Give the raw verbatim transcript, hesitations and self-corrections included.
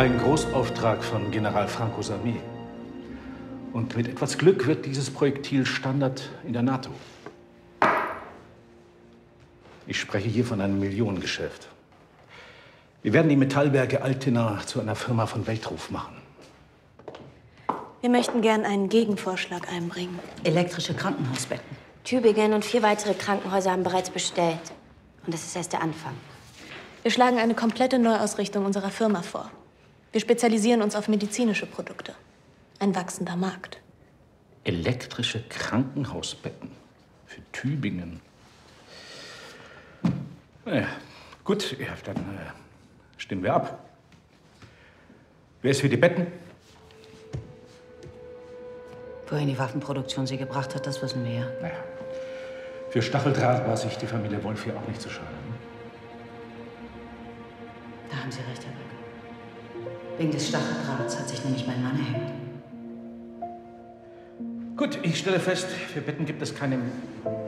Ein Großauftrag von General Francos Armee. Und mit etwas Glück wird dieses Projektil Standard in der NATO. Ich spreche hier von einem Millionengeschäft. Wir werden die Metallwerke Altena zu einer Firma von Weltruf machen. Wir möchten gern einen Gegenvorschlag einbringen. Elektrische Krankenhausbetten. Tübingen und vier weitere Krankenhäuser haben bereits bestellt. Und das ist erst der Anfang. Wir schlagen eine komplette Neuausrichtung unserer Firma vor. Wir spezialisieren uns auf medizinische Produkte. Ein wachsender Markt. Elektrische Krankenhausbetten für Tübingen. Naja, gut, ja, dann äh, stimmen wir ab. Wer ist für die Betten? Wohin die Waffenproduktion sie gebracht hat, das wissen wir ja. Naja, für Stacheldraht war sich die Familie Wolf hier auch nicht zu schade. Da haben Sie recht, Herr Beck. Wegen des Stacheldrahts hat sich nämlich mein Mann erhängt. Gut, ich stelle fest, für Betten gibt es keine